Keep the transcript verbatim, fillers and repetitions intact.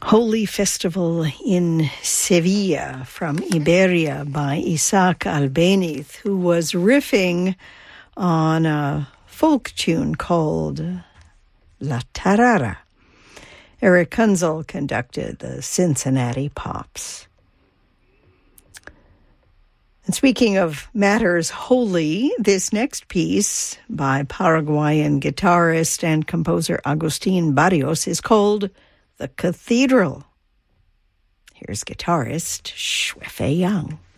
Holy Festival in Sevilla from Iberia by Isaac Albéniz, who was riffing on a folk tune called La Tarara. Eric Kunzel conducted the Cincinnati Pops. And speaking of matters holy, this next piece by Paraguayan guitarist and composer Agustín Barrios is called The Cathedral. Here's guitarist Xue Fei Yang.